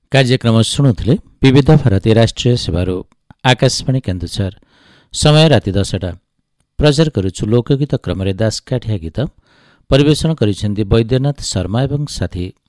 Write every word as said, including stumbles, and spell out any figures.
କାର୍ଯ୍ୟକ୍ରମ ଶୁଣୁଥିଲେ ବିବିଧ ଭାରତୀ ରାଷ୍ଟ୍ରୀୟ ସେବାରୁ ଆକାଶବାଣୀ କେନ୍ଦୁଝର। ସମୟ ରାତି ଦଶଟା। ପ୍ରଚାର କରୁଛୁ ଲୋକଗୀତ କ୍ରମରେ ଦାସକାଠିଆ ଗୀତ। ପରିବେଷଣ କରିଛନ୍ତି ବୈଦ୍ୟନାଥ ଶର୍ମା ଏବଂ ସାଥୀ।